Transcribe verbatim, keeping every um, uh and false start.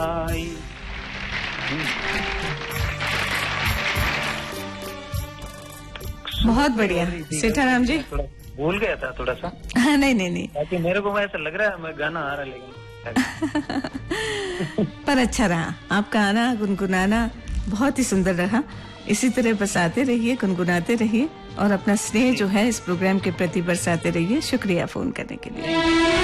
आई। बहुत बढ़िया सेठाराम जी। थोड़ा भूल गया था थोड़ा सा। हाँ, नहीं नहीं नहीं बाकी मेरे को ऐसा लग रहा है मैं गाना आ रहा है लेकिन पर अच्छा रहा आपका आना, गुनगुनाना बहुत ही सुंदर रहा। इसी तरह बरसाते रहिए, गुनगुनाते रहिए और अपना स्नेह जो है इस प्रोग्राम के प्रति बरसाते रहिए। शुक्रिया फोन करने के लिए।